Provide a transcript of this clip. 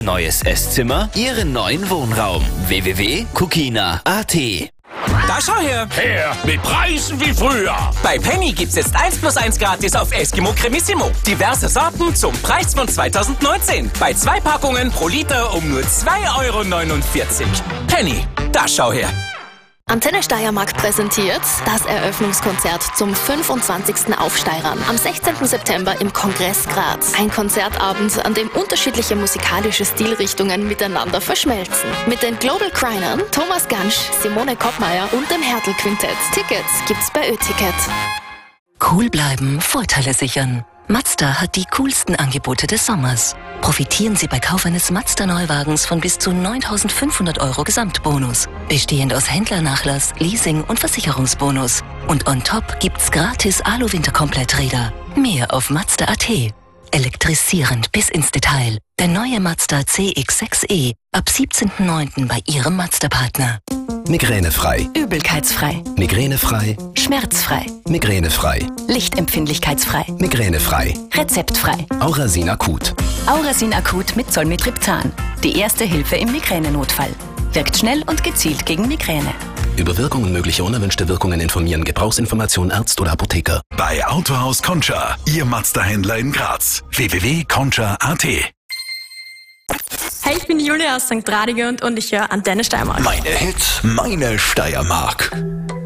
Neues Esszimmer? Ihren neuen Wohnraum. www.cookina.at. Da schau her! Her, mit Preisen wie früher. Bei Penny gibt's jetzt 1+1 gratis auf Eskimo Cremissimo. Diverse Sorten zum Preis von 2019. Bei 2 Packungen pro Liter um nur 2,49 €. Penny, da schau her! Antenne Steiermark präsentiert das Eröffnungskonzert zum 25. Aufsteirern am 16. September im Kongress Graz. Ein Konzertabend, an dem unterschiedliche musikalische Stilrichtungen miteinander verschmelzen. Mit den Global Crinern, Thomas Gansch, Simone Koppmeier und dem Hertel Quintett. Tickets gibt's bei Ö-Ticket. Cool bleiben, Vorteile sichern. Mazda hat die coolsten Angebote des Sommers. Profitieren Sie bei Kauf eines Mazda-Neuwagens von bis zu 9.500 € Gesamtbonus. Bestehend aus Händlernachlass, Leasing und Versicherungsbonus. Und on top gibt's gratis Alu-Winterkompletträder. Mehr auf Mazda.at. Elektrisierend bis ins Detail. Der neue Mazda CX-6e. Ab 17.09. bei Ihrem Mazda-Partner. Migränefrei. Übelkeitsfrei. Migränefrei. Schmerzfrei. Migränefrei. Lichtempfindlichkeitsfrei. Migränefrei. Rezeptfrei. Aurasin Akut. Aurasin Akut mit Zolmitriptan. Die erste Hilfe im Migränenotfall. Wirkt schnell und gezielt gegen Migräne. Über Wirkung und mögliche unerwünschte Wirkungen informieren. Gebrauchsinformation Arzt oder Apotheker. Bei Autohaus Concha, Ihr Mazda-Händler in Graz. www.concha.at. Hey, ich bin die Julia aus St. Radegund und ich höre Antenne Steiermark. Meine Hits, meine Steiermark.